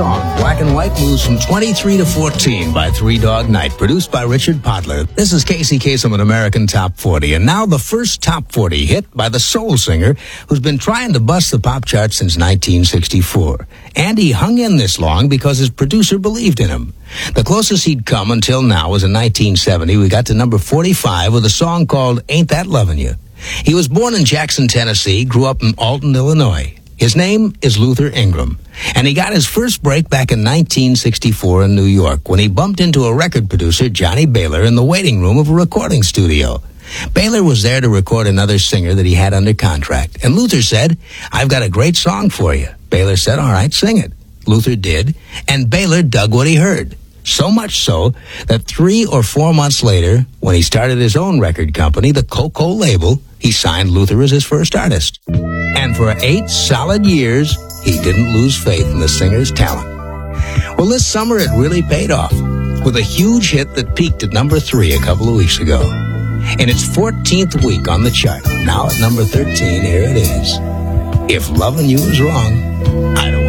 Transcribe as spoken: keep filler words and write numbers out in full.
song, Black and White, moves from twenty-three to fourteen by Three Dog Night, produced by Richard Podler. This is Casey Kasem, an American Top forty, and now the first Top forty hit by the soul singer who's been trying to bust the pop chart since nineteen sixty-four. And he hung in this long because his producer believed in him. The closest he'd come until now was in nineteen seventy. We got to number forty-five with a song called Ain't That Lovin' You. He was born in Jackson, Tennessee, grew up in Alton, Illinois. His name is Luther Ingram, and he got his first break back in nineteen sixty-four in New York when he bumped into a record producer, Johnny Baylor, in the waiting room of a recording studio. Baylor was there to record another singer that he had under contract, and Luther said, "I've got a great song for you." Baylor said, "All right, sing it." Luther did, and Baylor dug what he heard. So much so that three or four months later, when he started his own record company, the Coco label, he signed Luther as his first artist. And for eight solid years, he didn't lose faith in the singer's talent. Well, this summer it really paid off with a huge hit that peaked at number three a couple of weeks ago. In its fourteenth week on the chart, now at number thirteen, here it is. If Lovin' You Is Wrong, I Don't